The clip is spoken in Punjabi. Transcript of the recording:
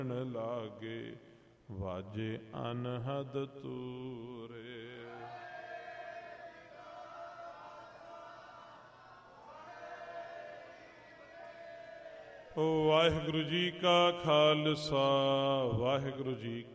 ਲਾਗੇ ਵਾਜੇ ਅਨਹਦ ਤੂਰੇ। ਵਾਹਿਗੁਰੂ ਜੀ ਕਾ ਖਾਲਸਾ, ਵਾਹਿਗੁਰੂ ਜੀ